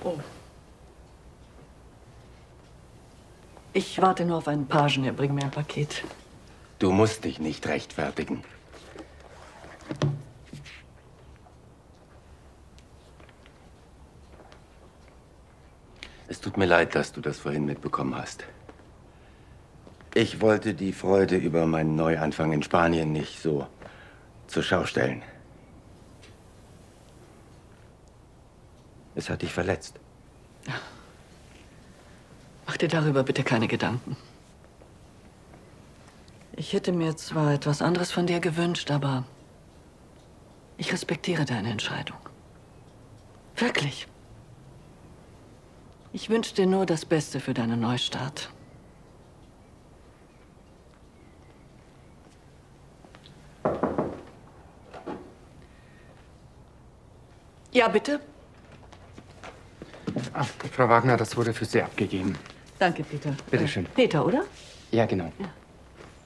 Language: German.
Oh. Ich warte nur auf einen Pagen, er bringt mir ein Paket. Du musst dich nicht rechtfertigen. Es tut mir leid, dass du das vorhin mitbekommen hast. Ich wollte die Freude über meinen Neuanfang in Spanien nicht so zur Schau stellen. Es hat dich verletzt. Mach dir darüber bitte keine Gedanken. Ich hätte mir zwar etwas anderes von dir gewünscht, aber ich respektiere deine Entscheidung. Wirklich. Ich wünsche dir nur das Beste für deinen Neustart. Ja, bitte? Ach, Frau Wagner, das wurde für Sie abgegeben. Danke, Peter. Bitte schön. Peter, oder? Ja, genau. Ja.